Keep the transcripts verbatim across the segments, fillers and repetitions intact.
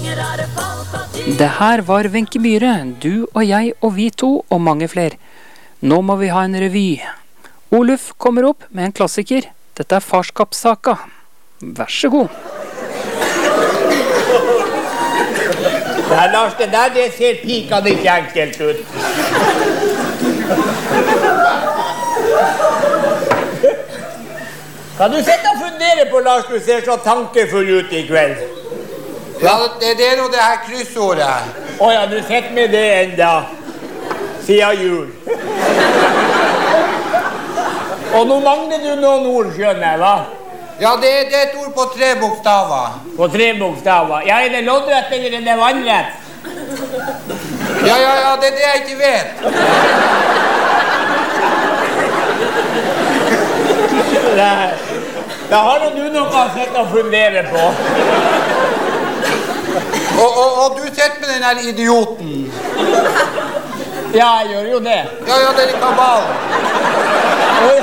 Det her var Wenche Myhre, du og jeg og vi to og mange flere. Nå må vi ha en revy. Oluf kommer opp med en klassiker. Dette er Farskapssaka. Vær så god. Nei, Lars, det der det ser pikende ikke enkelt ut. Kan du sitte og fundere på, Lars, du ser så tankefull ut i kveld? Ja, det, det er jo det her kryssordet. Åja, du sitter med det enda. Siden jul. Og nå mangler du noen ord, skjønner jeg, hva? Ja, det, det er et ord på tre bokstaver. På tre bokstaver. Ja, er det loddrett eller er det vannrett? Ja, ja, ja, det er det jeg ikke vet. Nei, da har du noe å sitte og fundere på. Og, og, og du sitter med den her idioten. Ja, jeg gjør jo det. Ja, ja, det er i kabalen. Oi.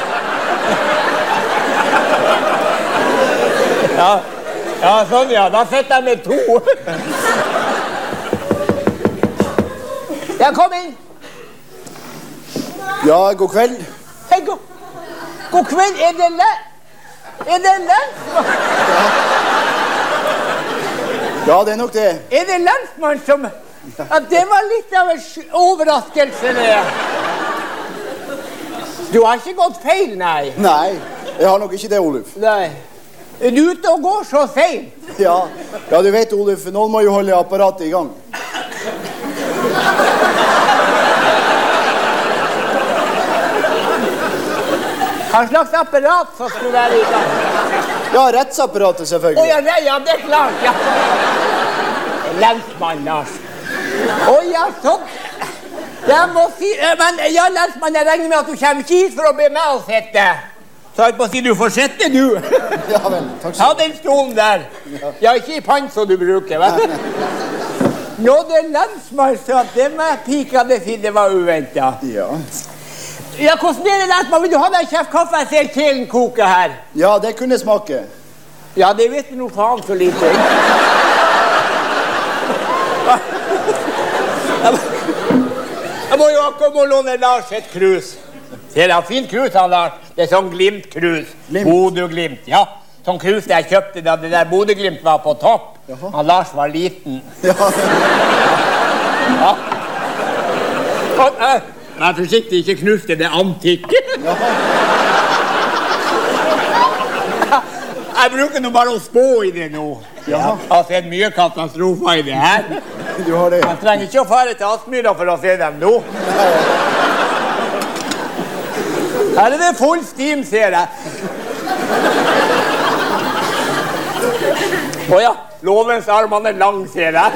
Ja, ja, sånn ja. Da sitter jeg med to. Ja, kom inn. Ja, god kveld. Hei, god, god kveld. Er det le... Er det lensmann? Ja, det er nok det. Er det lensmann som... Ja, det var litt av en overraskelse, det. Du har ikke gått feil, nei. Nei, jeg har nok ikke det, Oluf. Nei. Er du ute og går så feil? Ja, ja du vet, Oluf, noen må jo holde apparatet i gang. Hva slags apparat som skulle være i gang? Ja, rettsapparatet selvfølgelig. Åja, nei, ja, det er klart, ja. Lensmann, Lars. Åja, sånn. Jeg må si, men ja, lensmann, jeg regner med at du kommer ikke hit for å be meg å sette. Så jeg må si, du får sette, du. Ja vel, takk Ta den stolen der. Ja, ikke i pant som du bruker, vet du? Nå, det lensmann sa at det med pika det fint, det var uventet. Ja. Ja, hvordan er det, lensmann? Vil du ha deg kjeft kaffe? Jeg ser kjelen koke her. Ja, det kunne smake. Ja, det vet du noe faen så lite. Jeg må jo akkurat må låne Lars et krus. Ser jeg, fint krus han Lars. Det er sånn Glimt-krus. Bodø-Glimt, ja. Sånn krus jeg kjøpte da det der Bodø-Glimt var på topp. Jaha. Han Lars var liten. Ja. Ja. Og, uh, vær forsiktig, ikke knus det, det er antikk. Jaha. Jeg bruker nå bare å spå i det nå. Ja. Jeg har sett mye katastrofer i det her. Du har det. Jeg trenger ikke å fare til Aspmyra for å se dem nå. Her er det full stim, ser jeg. Åja, lovens armene er lang, ser jeg.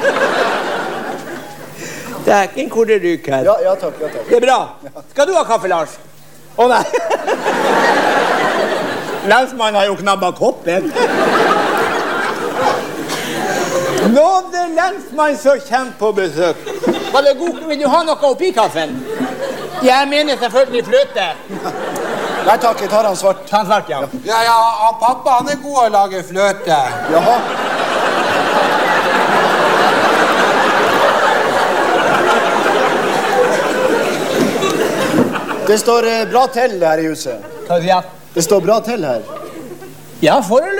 Det er ikke hvor det ryker her. Ja, ja takk, ja takk. Det er bra. Skal du ha kaffe, Lars? Å nei. Lensmannen har jo knabbet koppen. Nå, det er lensmann som kommer på besøk. Var det god? Vil du ha noe oppi kaffen? Jeg mener selvfølgelig fløte. Nei takk, jeg tar han svart. Han svart, ja. Ja, ja, han pappa, han er god å lage fløte. Jaha. Det står eh, bra til her i huset. Hva sier jeg? Det står bra til her. Ja, foreløpig.